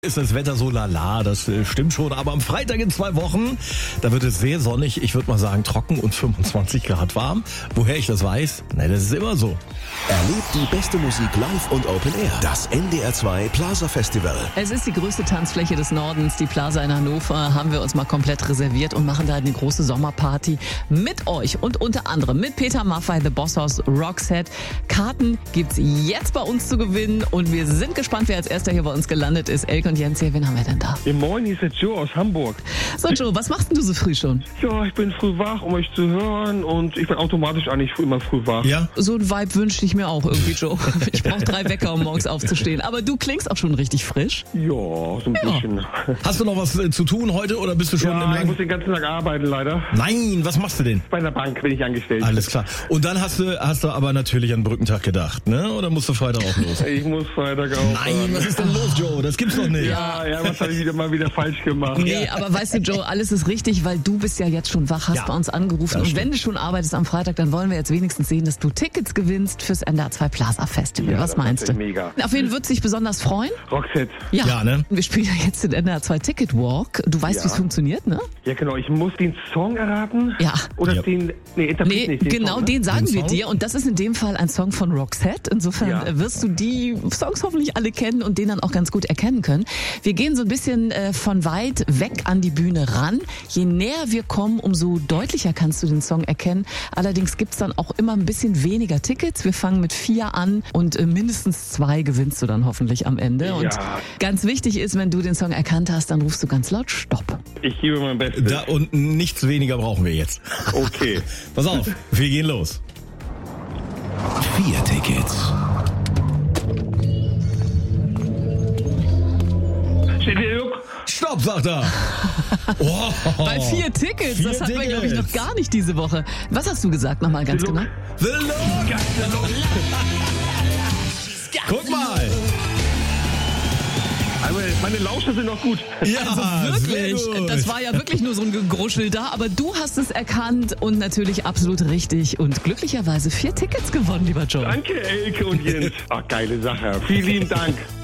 Ist das Wetter so lala, das stimmt schon, aber am Freitag in 2 Wochen, da wird es sehr sonnig, ich würde mal sagen trocken und 25 Grad warm. Woher ich das weiß? Na, das ist immer so. Erlebt die beste Musik live und Open Air. Das NDR 2 Plaza Festival. Es ist die größte Tanzfläche des Nordens, die Plaza in Hannover, haben wir uns mal komplett reserviert und machen da eine große Sommerparty mit euch und unter anderem mit Peter Maffay, The Boss Hoss, Roxette. Karten gibt's jetzt bei uns zu gewinnen und wir sind gespannt, wer als erster hier bei uns gelandet ist. Elke und Jens hier, wen haben wir denn da? Ja, moin, hier ist der Joe aus Hamburg. So Joe, was machst denn du so früh schon? Ja, ich bin früh wach, um euch zu hören und ich bin automatisch eigentlich immer früh wach. Ja? So ein Vibe wünsche ich mir auch irgendwie, Joe. Ich brauche 3 Wecker, um morgens aufzustehen. Aber du klingst auch schon richtig frisch. Ja, so ein bisschen. Hast du noch was zu tun heute oder bist du schon im Ja, ich Lang? muss den ganzen Tag arbeiten, leider. Nein, was machst du denn? Bei einer Bank bin ich angestellt. Alles klar. Und dann hast du aber natürlich an Brückentag gedacht, ne? Oder musst du Freitag auch los? Ich muss Freitag auch. Nein, was ist denn los, Joe? Das gibt's doch nicht. Ja, was habe ich mal wieder falsch gemacht? Nee, aber weißt du, Joe, alles ist richtig, weil du bist ja jetzt schon wach, hast Ja, bei uns angerufen. das Und stimmt. wenn du schon arbeitest am Freitag, dann wollen wir jetzt wenigstens sehen, dass du Tickets gewinnst fürs NDR 2 Plaza Festival. Ja, Was das meinst du? ist mega. Auf wen wird sich besonders freuen? Roxette. Ja, ne? Wir spielen ja jetzt den NDR 2 Ticket Walk. Du weißt, Ja. wie es funktioniert, ne? Ja, genau. Ich muss den Song erraten. Ja. Oder Ja. den... Nee, Interpret Nee, nicht. Den genau, Song, ne? den sagen Den wir Song? dir. Und das ist in dem Fall ein Song von Roxette. Insofern Ja. wirst du die Songs hoffentlich alle kennen und den dann auch ganz gut erkennen können. Wir gehen so ein bisschen von weit weg an die Bühne ran. Je näher wir kommen, umso deutlicher kannst du den Song erkennen. Allerdings gibt's dann auch immer ein bisschen weniger Tickets. Wir fangen mit 4 an und mindestens 2 gewinnst du dann hoffentlich am Ende. Und Ja. ganz wichtig ist, wenn du den Song erkannt hast, dann rufst du ganz laut Stopp. Ich gebe mein Bestes. Da und nichts weniger brauchen wir jetzt. Okay. Pass auf, wir gehen los. 4 Tickets. Steht der Juck? Stopp, sagt er. Oh, Bei 4 Tickets, 4 das hatten wir, glaube ich, noch Tickets. gar nicht diese Woche. Was hast du gesagt nochmal ganz Look. genau? The Look. Guck mal. Aber meine Lauscher sind noch gut. Ja, Also wirklich, sehr gut. das war ja wirklich nur so ein Gegruschel da, aber du hast es erkannt und natürlich absolut richtig und glücklicherweise 4 Tickets gewonnen, lieber Joe. Danke, Elke und Jens. Ach, geile Sache. Vielen lieben Dank.